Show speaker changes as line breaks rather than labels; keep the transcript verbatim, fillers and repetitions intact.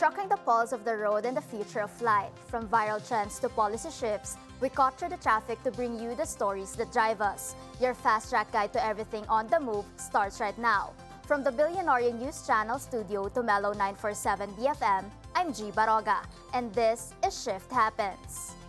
Tracking the pulse of the road and the future of flight, from viral trends to policy shifts, we cut through the traffic to bring you the stories that drive us. Your fast-track guide to everything on the move starts right now. From the Billionaire News Channel studio to Mellow nine forty-seven B F M, I'm G. Baroga, and this is Shift Happens.